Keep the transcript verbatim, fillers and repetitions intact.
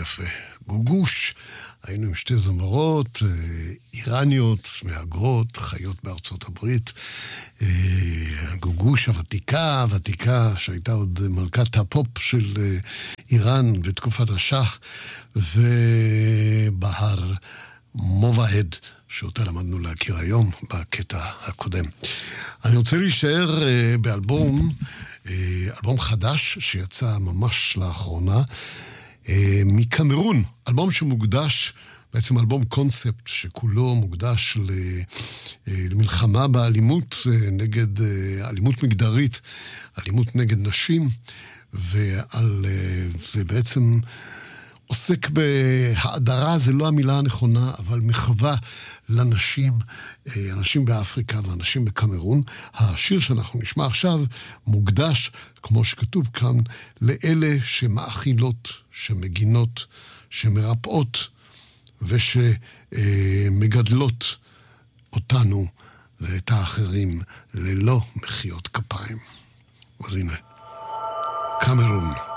יפה. גוגוש, היינו עם שתי זמרות, איראניות, מהגרות, חיות בארצות הברית. גוגוש הוותיקה, הוותיקה שהייתה עוד מלכת הפופ של איראן בתקופת השח, ובהר מובהד, שאותה למדנו להכיר היום בקטע הקודם. אני רוצה להישאר באלבום, אלבום חדש שיצא ממש לאחרונה, מקמרון, אלבום שמוקדש, בעצם אלבום קונספט שכולו מוקדש למלחמה באלימות נגד, אלימות מגדרית, אלימות נגד נשים, ועל, זה בעצם עוסק בהאדרה, זה לא המילה הנכונה, אבל מחווה לנשים, אנשים באפריקה ואנשים בקמרון. השיר שאנחנו נשמע עכשיו מוקדש, כמו שכתוב כאן, לאלה שמאכילות, שמגינות, שמרפאות ושמגדלות אותנו ואת האחרים ללא מחיאות כפיים. אז הנה, קמרון.